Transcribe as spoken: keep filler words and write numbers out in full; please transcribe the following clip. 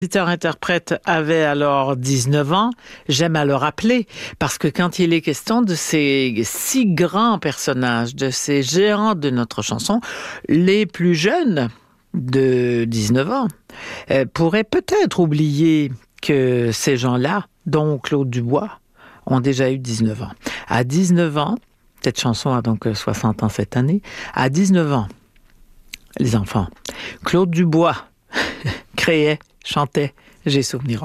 Compositeur-interprète avait alors dix-neuf ans. J'aime à le rappeler parce que quand il est question de ces si grands personnages, de ces géants de notre chanson, les plus jeunes de dix-neuf ans euh, pourraient peut-être oublier que ces gens-là, dont Claude Dubois, ont déjà eu dix-neuf ans. À dix-neuf ans, cette chanson a donc soixante ans cette année, à dix-neuf ans, les enfants, Claude Dubois créait, chantait « J'ai souvenir encore ».